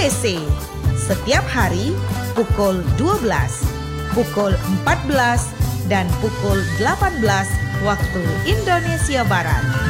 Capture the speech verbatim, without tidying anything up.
B C. Setiap hari pukul dua belas, pukul empat belas, dan pukul delapan belas waktu Indonesia Barat.